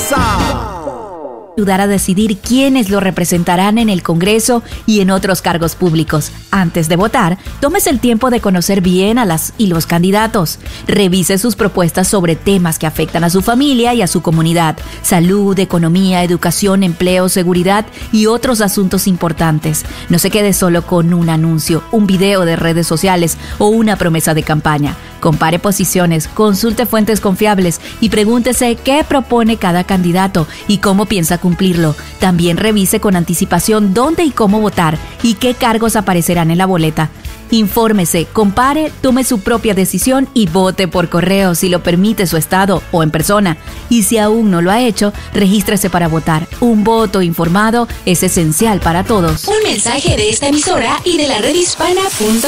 Ayudar a decidir quiénes lo representarán en el Congreso y en otros cargos públicos. Antes de votar, tómese el tiempo de conocer bien a las y los candidatos. Revise sus propuestas sobre temas que afectan a su familia y a su comunidad: salud, economía, educación, empleo, seguridad y otros asuntos importantes. No se quede solo con un anuncio, un video de redes sociales o una promesa de campaña. Compare posiciones, consulte fuentes confiables y pregúntese qué propone cada candidato y cómo piensa cumplirlo. También revise con anticipación dónde y cómo votar y qué cargos aparecerán en la boleta. Infórmese, compare, tome su propia decisión y vote por correo si lo permite su estado o en persona. Y si aún no lo ha hecho, regístrese para votar. Un voto informado es esencial para todos. Un mensaje de esta emisora y de la redhispana.com.